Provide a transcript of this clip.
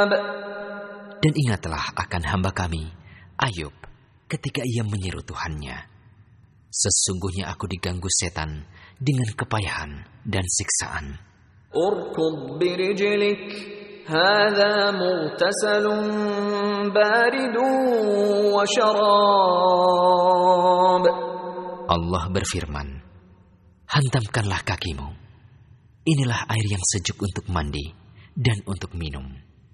Dan ingatlah akan hamba kami, Ayub, ketika ia menyeru Tuhannya. Sesungguhnya aku diganggu setan dengan kepayahan dan siksaan. Urkud birijlik, hadha mughtasalun baridun wa syarab. Allah berfirman, hantamkanlah kakimu. Inilah air yang sejuk untuk mandi dan untuk minum.